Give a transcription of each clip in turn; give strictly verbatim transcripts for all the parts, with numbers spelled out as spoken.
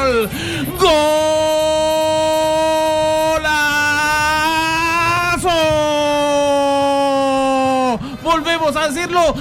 gol. ¡Golazo! Volvemos a decirlo.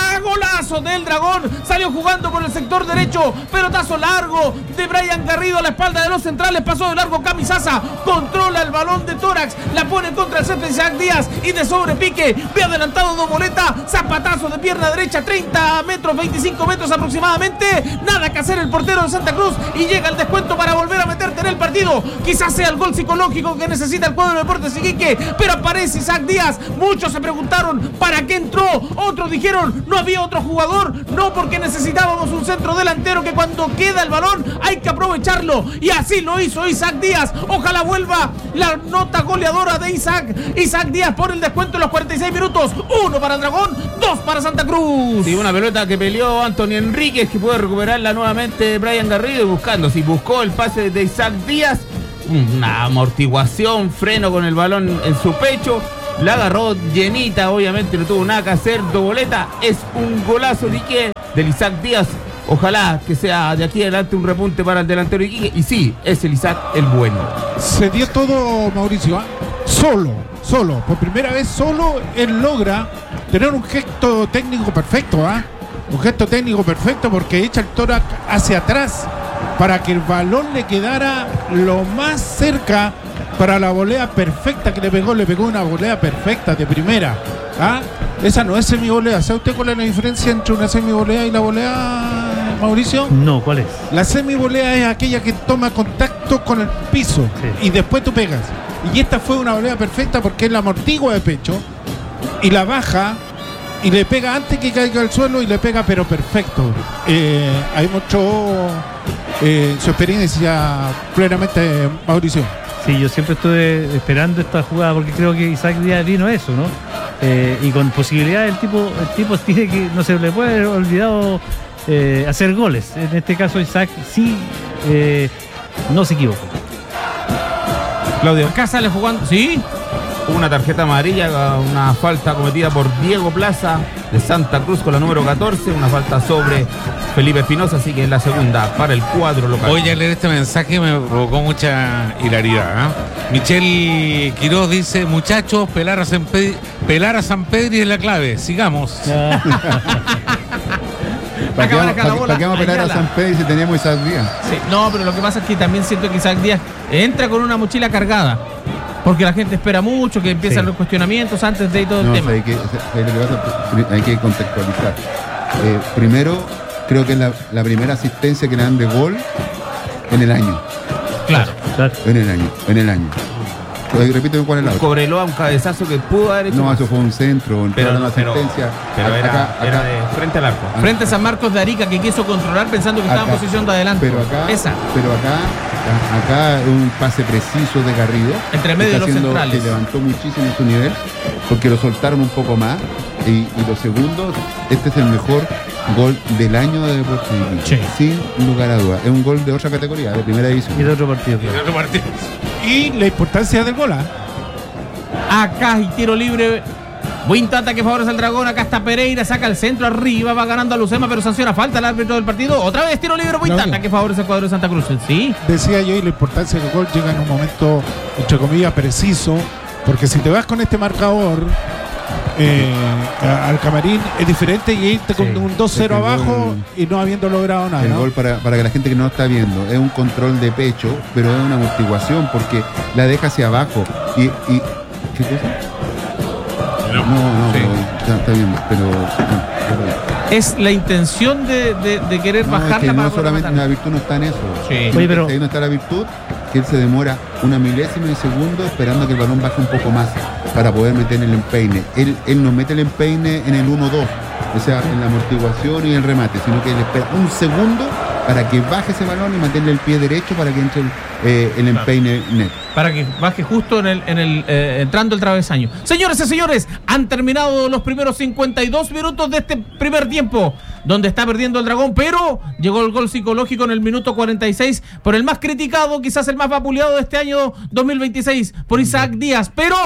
Golazo del Dragón, salió jugando por el sector derecho, pelotazo largo de Brian Garrido a la espalda de los centrales, pasó de largo Camisaza, controla el balón de tórax, la pone contra el césped Isaac Díaz y de sobrepique, ve adelantado Doboleta, zapatazo de pierna derecha, treinta metros, veinticinco metros aproximadamente, nada que hacer el portero de Santa Cruz y llega el descuento para volver a meterte en el partido, quizás sea el gol psicológico que necesita el cuadro de Deportes Iquique, pero aparece Isaac Díaz, muchos se preguntaron ¿para qué entró? Otros dijeron no había otro jugador, no, porque necesitábamos un centro delantero que cuando queda el balón hay que aprovecharlo, y así lo hizo Isaac Díaz. Ojalá vuelva la nota goleadora de Isaac Isaac Díaz por el descuento en los cuarenta y seis minutos, uno para el Dragón, dos para Santa Cruz. Sí, una pelota que peleó Antonio Enríquez, que puede recuperarla nuevamente Brian Garrido, y buscando, si buscó el pase de Isaac Díaz, una amortiguación, freno con el balón en su pecho, la agarró llenita, obviamente no tuvo nada que hacer. Doboleta, es un golazo de Iquique, del Isaac Díaz. Ojalá que sea de aquí adelante un repunte para el delantero Iquique, y sí, es el Isaac el bueno. Se dio todo, Mauricio, ¿eh? solo, solo, por primera vez solo él logra tener un gesto técnico perfecto, ¿eh? un gesto técnico perfecto porque echa el tórax hacia atrás para que el balón le quedara lo más cerca para la volea perfecta que le pegó. Le pegó una volea perfecta de primera. ¿Ah? Esa no es semivolea. ¿Sabe usted cuál es la diferencia entre una semivolea y la volea, Mauricio? No, ¿cuál es? La semivolea es aquella que toma contacto con el piso, sí, y después tú pegas. Y esta fue una volea perfecta porque es la amortigua de pecho y la baja y le pega antes que caiga al suelo, y le pega pero perfecto. Eh, ahí mostró eh, su experiencia plenamente, Mauricio. Sí, yo siempre estuve esperando esta jugada porque creo que Isaac Díaz vino eso, ¿no? Eh, y con posibilidad el tipo, el tipo tiene que, no se le puede haber olvidado eh, hacer goles. En este caso Isaac sí eh, no se equivocó. Claudio, Acá sale jugando, ¿sí? una tarjeta amarilla, una falta cometida por Diego Plaza de Santa Cruz con la número catorce, una falta sobre Felipe Espinosa, así que es la segunda para el cuadro local. Hoy al leer este mensaje me provocó mucha hilaridad, ¿eh? Michelle Quiroz dice: muchachos, pelar a San Pedri, pelar a San Pedri es la clave, sigamos. ¿Para qué vamos, para, para qué vamos a pelar a San Pedri si teníamos Isaac Díaz? Sí, no, pero lo que pasa es que también siento que Isaac Díaz entra con una mochila cargada, porque la gente espera mucho, que empiezan sí. los cuestionamientos antes de todo no, el tema. Hay que, hay que contextualizar. Eh, primero, creo que es la, la primera asistencia que le dan de gol en el año. Claro, claro. En el año, en el año. Repito cuál es la otra. Cobreloa, un cabezazo que pudo haber hecho. No, más. Eso fue un centro, pero una asistencia. Pero, pero acá, era, acá, era de frente al arco. Ah, frente a San Marcos de Arica, que quiso controlar pensando que acá, estaba en posición de adelante. Pero acá, Esa. pero acá, acá es un pase preciso de Garrido. Entre medio de los haciendo, centrales. Que levantó muchísimo su nivel, porque lo soltaron un poco más. Y, y los segundos, este es el mejor gol del año de Deportes Iquique, sí. sin lugar a dudas. Es un gol de otra categoría, de primera división. Y de otro partido. Y de otro partido. Y la importancia del gol, ¿eh? Acá hay tiro libre. Buen ataque favorece al Dragón. Acá está Pereira, saca el centro arriba, va ganando a Lucema, pero sanciona falta el árbitro del partido. Otra vez tiro libre, buen ataque favorece al cuadro de Santa Cruz. Sí. Decía yo, y la importancia del gol llega en un momento, entre comillas, preciso, porque si te vas con este marcador eh, al camarín es diferente, y irte sí. con un dos cero abajo gol, y no habiendo logrado nada. El ¿no? gol, para, para que la gente que no está viendo, es un control de pecho, pero es una amortiguación porque la deja hacia abajo. Y, y ¿qué cosa? No, no, sí. pero, está, está bien, pero, no, es la intención de, de, de querer no, bajarla es que para no solamente la virtud no está en eso. Sí. Oye, pero ahí no está la virtud, que él se demora una milésima de segundo esperando que el balón baje un poco más para poder meter el empeine. Él, él no mete el empeine en el uno dos, o sea, en la amortiguación y el remate, sino que él espera un segundo para que baje ese balón y mantenerle el pie derecho para que entre el, eh, el empeine net. Para que baje justo en el, en el eh, entrando el travesaño. Señores y señores, han terminado los primeros cincuenta y dos minutos de este primer tiempo, donde está perdiendo el Dragón, pero llegó el gol psicológico en el minuto cuarenta y seis por el más criticado, quizás el más vapuleado de este año dos mil veintiséis, por Isaac Díaz, pero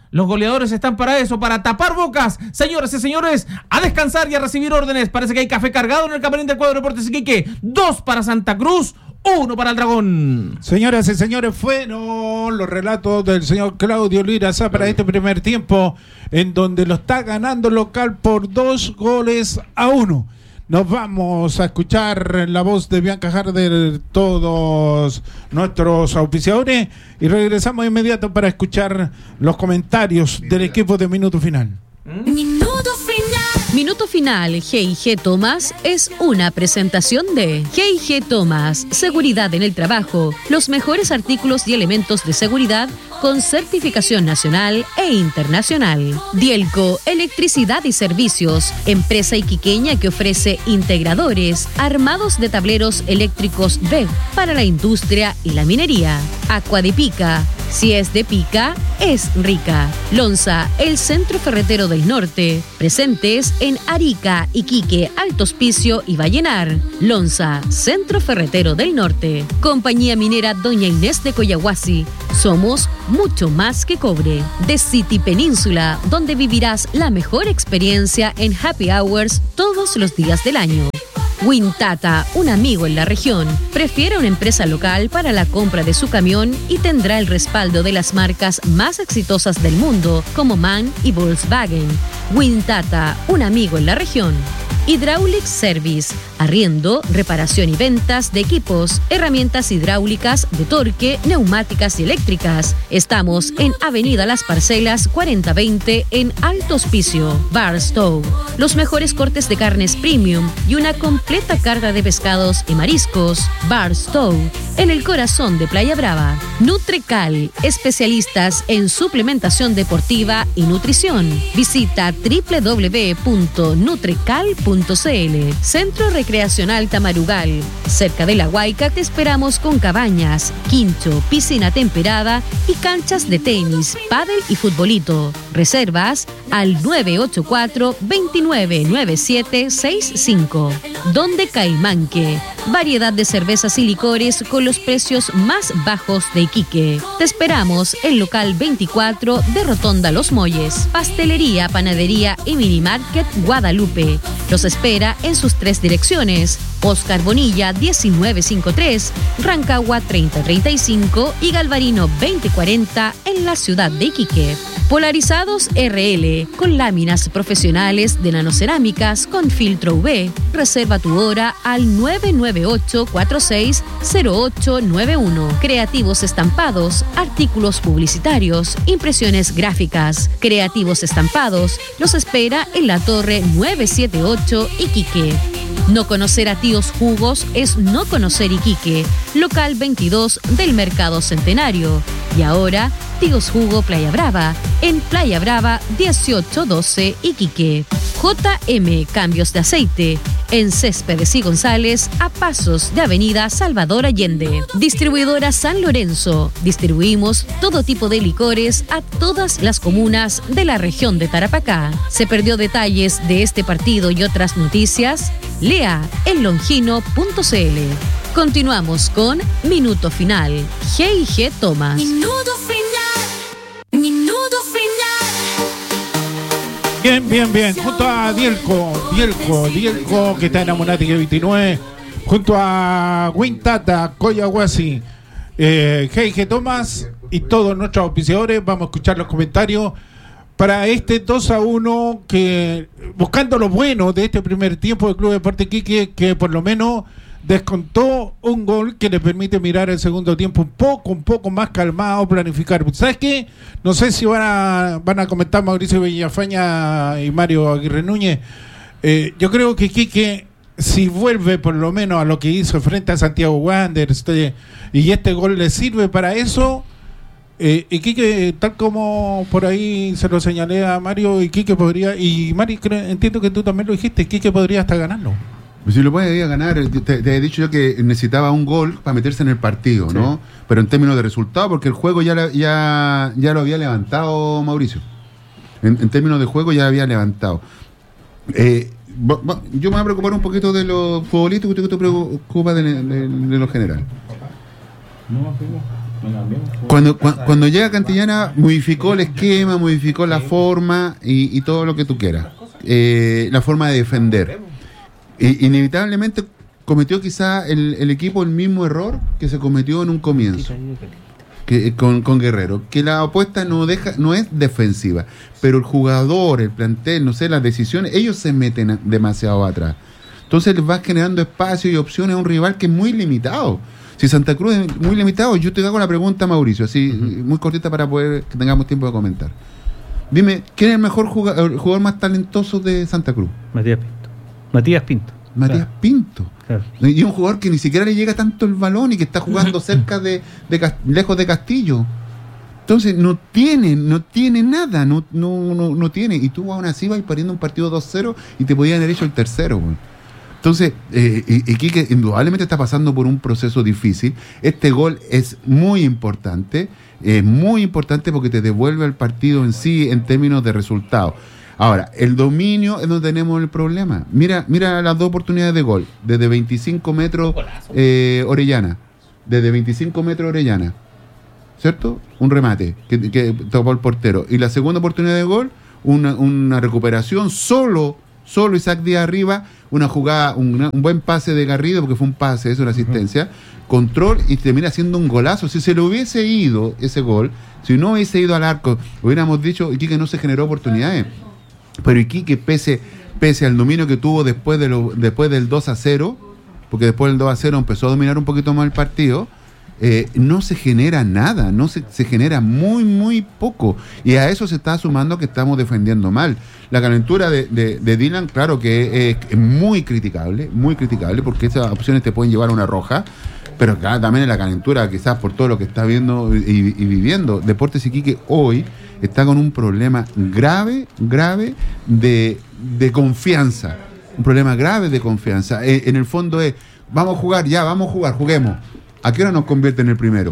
Los goleadores están para eso, para tapar bocas. Señoras y señores, a descansar y a recibir órdenes. Parece que hay café cargado en el camarín del cuadro Deportes Iquique. Dos para Santa Cruz, uno para el Dragón. Señoras y señores, fueron los relatos del señor Claudio Liraza para este primer tiempo, en donde lo está ganando el local por dos goles a uno. Nos vamos a escuchar la voz de Bianca Harder, todos nuestros auspiciadores, y regresamos de inmediato para escuchar los comentarios del equipo de Minuto Final. Minuto Final. Minuto Final G y G Thomas es una presentación de G y G Thomas, seguridad en el trabajo, los mejores artículos y elementos de seguridad con certificación nacional e internacional. Dielco, electricidad y servicios, empresa iquiqueña que ofrece integradores, armados de tableros eléctricos B E V para la industria y la minería. Aqua de Pica, si es de pica, es rica. Lonza, el centro ferretero del norte, presentes en Arica, Iquique, Alto Hospicio y Vallenar. Lonza, centro ferretero del norte. Compañía minera Doña Inés de Coyahuasi, somos mucho más que cobre. The City Península, donde vivirás la mejor experiencia en happy hours todos los días del año. Wintata, un amigo en la región, prefiere una empresa local para la compra de su camión y tendrá el respaldo de las marcas más exitosas del mundo como MAN y Volkswagen. Wintata, un amigo en la región. Hydraulic Service, arriendo, reparación y ventas de equipos, herramientas hidráulicas, de torque, neumáticas y eléctricas. Estamos en Avenida Las Parcelas cuarenta veinte en Alto Hospicio. Barstow, los mejores cortes de carnes premium y una completa carga de pescados y mariscos. Barstow, en el corazón de Playa Brava. Nutrecal, especialistas en suplementación deportiva y nutrición. Visita doble u doble u doble u punto nutrecal punto c l. Centro Recreacional Tamarugal, cerca de La Huayca te esperamos con cabañas, quincho, piscina temperada y canchas de tenis, pádel y futbolito. Reservas al nueve ocho cuatro, dos nueve nueve siete seis cinco. Donde Caimanque, variedad de cervezas y licores con los precios más bajos de Iquique. Te esperamos en local veinticuatro de Rotonda Los Molles. Pastelería, panadería y mini market Guadalupe. Los espera en sus tres direcciones: Oscar Bonilla diecinueve cincuenta y tres, Rancagua treinta treinta y cinco y Galvarino veinte cuarenta en la ciudad de Iquique. Polarizados R L, con láminas profesionales de nanocerámicas con filtro U V. Reserva tu hora al nueve nueve ocho cuatro seis cero ocho nueve uno. Creativos estampados, artículos publicitarios, impresiones gráficas. Creativos estampados los espera en la Torre novecientos setenta y ocho Iquique. No conocer a Tíos Jugos es no conocer Iquique. Local veintidós del Mercado Centenario. Y ahora, Tíos Jugo Playa Brava, en Playa Brava dieciocho doce Iquique. J M Cambios de Aceite, en Céspedes y González, a pasos de Avenida Salvador Allende. Distribuidora San Lorenzo, distribuimos todo tipo de licores a todas las comunas de la región de Tarapacá. ¿Se perdió detalles de este partido y otras noticias? Lea en longino punto c l. Continuamos con Minuto Final, G y G Thomas. Minuto Final, Minuto Final. Bien, bien, bien. Junto a Dielco, Dielco, Dielco, que está en Amonática veintinueve. Junto a Wintata, Coyahuasi, eh, G y G Thomas y todos nuestros auspiciadores. Vamos a escuchar los comentarios para este dos a uno, que buscando lo bueno de este primer tiempo del Club Deportes Iquique, que por lo menos descontó un gol que le permite mirar el segundo tiempo un poco, un poco más calmado, planificar. ¿Sabes qué? No sé si van a, van a comentar Mauricio Villafaña y Mario Aguirre Núñez. Eh, yo creo que Iquique, si vuelve por lo menos a lo que hizo frente a Santiago Wanderers, este, y este gol le sirve para eso, eh, Iquique, tal como por ahí se lo señalé a Mario, Iquique podría, y Mario, creo, entiendo que tú también lo dijiste, Iquique podría hasta ganarlo. Si lo podía ganar, te, te he dicho yo que necesitaba un gol para meterse en el partido, ¿no? Sí. Pero en términos de resultado, porque el juego ya, ya, ya lo había levantado Mauricio. En, en términos de juego ya había levantado. Eh, bo, bo, yo me voy a preocupar un poquito de los futbolistas, que usted te preocupa de, de, de lo general. Cuando, cu- cuando llega Cantillana, modificó el esquema, modificó la forma y, y todo lo que tú quieras. Eh, la forma de defender. E- inevitablemente cometió quizá el, el equipo el mismo error que se cometió en un comienzo. Que, con, con Guerrero, que la apuesta no deja, no es defensiva, pero el jugador, el plantel, no sé, las decisiones, ellos se meten a- demasiado atrás. Entonces les va generando espacio y opciones a un rival que es muy limitado. Si Santa Cruz es muy limitado, yo te hago la pregunta, Mauricio, así, uh-huh. muy cortita para poder que tengamos tiempo de comentar. Dime, ¿quién es el mejor jugador, el jugador más talentoso de Santa Cruz? Matías Pinto. Matías Pinto. Matías claro. Pinto. Claro. Y un jugador que ni siquiera le llega tanto el balón y que está jugando cerca de, de Cast- lejos de Castillo. Entonces no tiene, no tiene nada, no, no, no, no tiene. Y tú aún así vas perdiendo un partido dos cero y te podían haber hecho el tercero, güey. Entonces, eh, Iquique indudablemente está pasando por un proceso difícil. Este gol es muy importante, es muy importante porque te devuelve al partido en sí en términos de resultado. Ahora, el dominio es donde tenemos el problema. Mira, mira las dos oportunidades de gol. Desde veinticinco metros eh, Orellana. Desde veinticinco metros Orellana. ¿Cierto? Un remate que, que tocó el portero. Y la segunda oportunidad de gol, una, una recuperación solo, solo Isaac Díaz arriba, una jugada, una, un buen pase de Garrido, porque fue un pase, eso, una asistencia, uh-huh. control y termina haciendo un golazo. Si se le hubiese ido ese gol, si no hubiese ido al arco, hubiéramos dicho Iquique no se generó oportunidades. Pero Iquique, pese, pese al dominio que tuvo después, de lo, después del dos a cero, porque después del dos a cero empezó a dominar un poquito más el partido, eh, no se genera nada, no se, se genera muy, muy poco. Y a eso se está sumando que estamos defendiendo mal. La calentura de, de, de Dylan, claro que es, es muy criticable, muy criticable, porque esas opciones te pueden llevar a una roja. Pero acá también en la calentura, quizás por todo lo que está viendo y, y viviendo. Deportes Iquique hoy está con un problema grave, grave de, de confianza. Un problema grave de confianza. Eh, en el fondo es, vamos a jugar, ya, vamos a jugar, juguemos. ¿A qué hora nos convierte en el primero?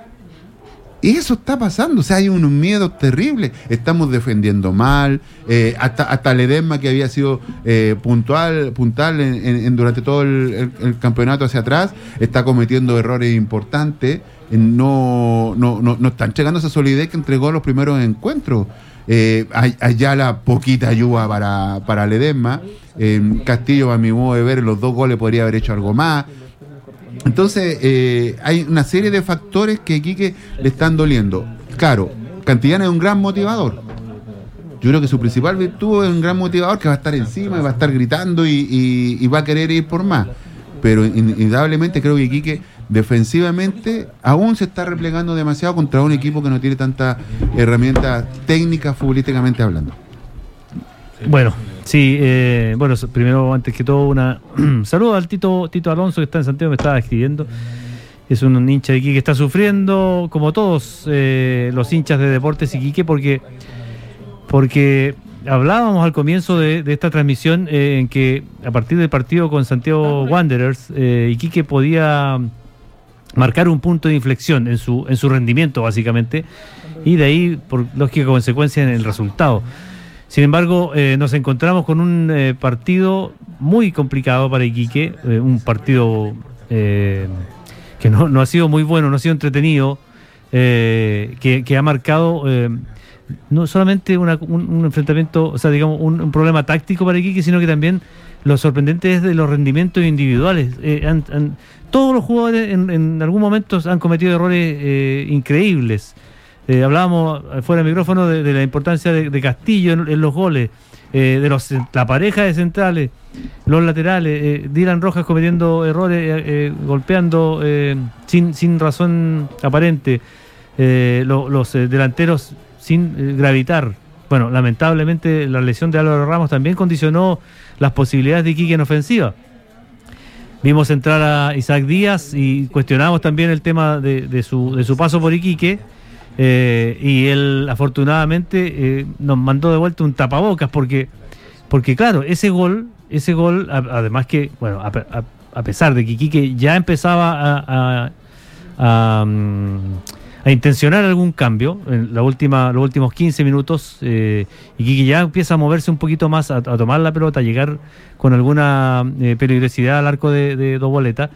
Y eso está pasando, o sea, hay unos miedos terribles. Estamos defendiendo mal, eh, hasta, hasta Ledesma, que había sido eh, puntual, puntual en, en, en durante todo el, el, el campeonato hacia atrás, está cometiendo errores importantes. No, no, no, no está entregando esa solidez que entregó los primeros encuentros. Eh, hay, allá la poquita ayuda para, para Ledesma. Eh, Castillo, a mi modo de ver, los dos goles podría haber hecho algo más. Entonces, eh, hay una serie de factores que Iquique le están doliendo. Claro, Cantillana es un gran motivador. Yo creo que su principal virtud es un gran motivador que va a estar encima y va a estar gritando y, y, y va a querer ir por más. Pero indudablemente creo que Iquique defensivamente aún se está replegando demasiado contra un equipo que no tiene tantas herramientas técnicas futbolísticamente hablando. Bueno, sí, eh, bueno, primero, antes que todo, una saludo al Tito Tito Alonso, que está en Santiago, me estaba escribiendo. Es un hincha de Iquique que está sufriendo, como todos eh, los hinchas de Deportes Iquique, porque, porque hablábamos al comienzo de, de esta transmisión eh, en que a partir del partido con Santiago Wanderers, eh, Iquique podía marcar un punto de inflexión en su, en su rendimiento, básicamente, y de ahí, por lógica consecuencia, en el resultado. Sin embargo, eh, nos encontramos con un eh, partido muy complicado para Iquique, eh, un partido eh, que no, no ha sido muy bueno, no ha sido entretenido, eh, que, que ha marcado eh, no solamente una, un, un enfrentamiento, o sea, digamos, un, un problema táctico para Iquique, sino que también lo sorprendente es de los rendimientos individuales. Eh, han, han, todos los jugadores en, en algún momento han cometido errores eh, increíbles. Eh, hablábamos fuera del micrófono de, de la importancia de, de Castillo en, en los goles, eh, de los, la pareja de centrales, los laterales, eh, Dylan Rojas cometiendo errores, eh, eh, golpeando eh, sin, sin razón aparente, eh, lo, los eh, delanteros sin eh, gravitar. Bueno, lamentablemente la lesión de Álvaro Ramos también condicionó las posibilidades de Iquique en ofensiva. Vimos entrar a Isaac Díaz y cuestionamos también el tema de, de, su, de su paso por Iquique. Eh, y él afortunadamente eh, nos mandó de vuelta un tapabocas porque, porque claro, ese gol, ese gol, a, además que, bueno, a, a, a pesar de que Iquique ya empezaba a, a, a, a intencionar algún cambio en la última, los últimos quince minutos, eh, Iquique ya empieza a moverse un poquito más, a, a tomar la pelota, a llegar con alguna eh, peligrosidad al arco de, de dos boletas.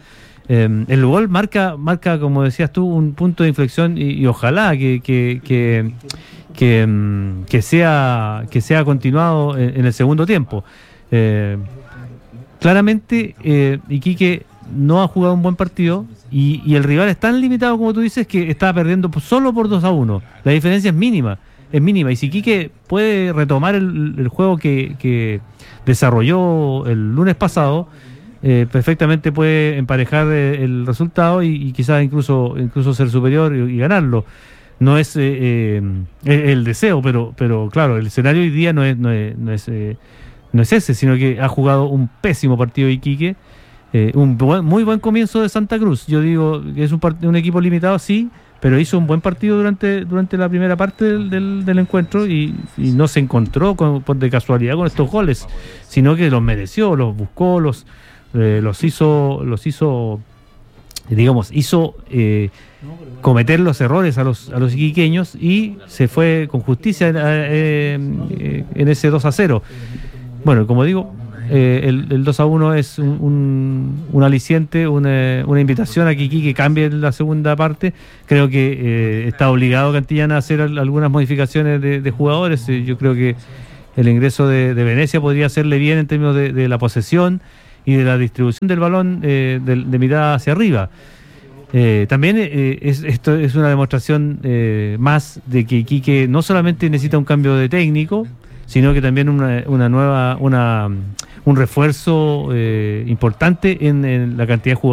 Eh, el gol marca, marca, como decías tú, un punto de inflexión y, y ojalá que, que, que, que, mm, que sea, que sea continuado en, en el segundo tiempo. Eh, claramente, eh, Iquique no ha jugado un buen partido y, y el rival es tan limitado como tú dices que está perdiendo solo por dos a uno. La diferencia es mínima, es mínima. Y si Iquique puede retomar el, el juego que, que desarrolló el lunes pasado, Eh, perfectamente puede emparejar eh, el resultado y, y quizás incluso incluso ser superior y, y ganarlo. No es eh, eh, el deseo, pero pero claro, el escenario hoy día no es no es no es, eh, no es ese, sino que ha jugado un pésimo partido Iquique, eh, un buen, muy buen comienzo de Santa Cruz. Yo digo que es un, part- un equipo limitado, sí, pero hizo un buen partido durante durante la primera parte del, del, del encuentro y, y no se encontró con, por de casualidad con estos goles, sino que los mereció, los buscó, los Eh, los hizo, los hizo, digamos, hizo eh, cometer los errores a los a los iquiqueños y se fue con justicia eh, eh, en ese dos a cero. Bueno, como digo, eh, el, el dos a uno es un, un, un aliciente, una, una invitación a que Iquique cambie la segunda parte. Creo que eh, está obligado Cantillana a hacer algunas modificaciones de, de jugadores. Eh, yo creo que el ingreso de, de Venecia podría hacerle bien en términos de, de la posesión y de la distribución del balón eh, de, de mirada hacia arriba. Eh, también eh, es, esto es una demostración eh, más de que Iquique no solamente necesita un cambio de técnico, sino que también una, una nueva, una, un refuerzo eh, importante en, en la cantidad de jugadores